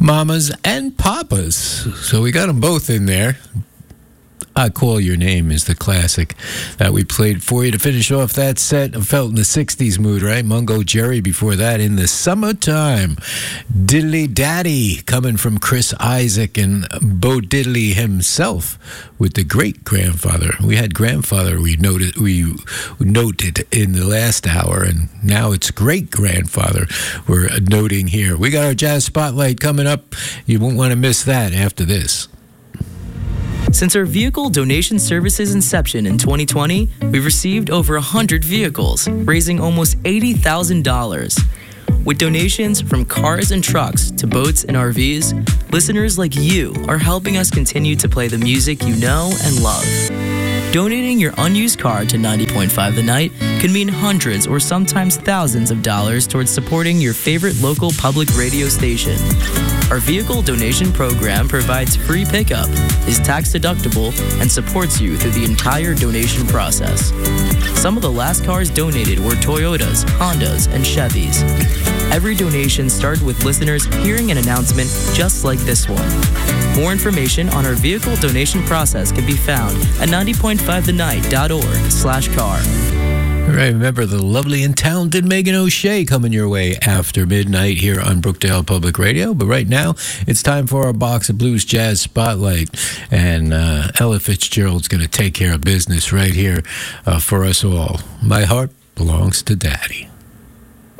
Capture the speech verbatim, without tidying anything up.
Mamas and Papas. So we got them both in there. I Call Your Name is the classic that we played for you to finish off that set. I felt in the sixties mood, right? Mungo Jerry before that, In the Summertime. Diddley Daddy coming from Chris Isaak and Bo Diddley himself with the great-grandfather. We had grandfather we noted, we noted in the last hour, and now it's great-grandfather we're noting here. We got our Jazz Spotlight coming up. You won't want to miss that after this. Since our vehicle donation service's inception in twenty twenty, we've received over one hundred vehicles, raising almost eighty thousand dollars. With donations from cars and trucks to boats and R Vs, listeners like you are helping us continue to play the music you know and love. Donating your unused car to ninety point five The Night can mean hundreds or sometimes thousands of dollars towards supporting your favorite local public radio station. Our vehicle donation program provides free pickup, is tax deductible, and supports you through the entire donation process. Some of the last cars donated were Toyotas, Hondas, and Chevys. Every donation started with listeners hearing an announcement just like this one. More information on our vehicle donation process can be found at ninety point five the night dot org slash car. All right, remember the lovely and talented Megan O'Shea coming your way after midnight here on Brookdale Public Radio. But right now, it's time for our Box of Blues Jazz Spotlight. And uh, Ella Fitzgerald's going to take care of business right here uh, for us all. My heart belongs to Daddy.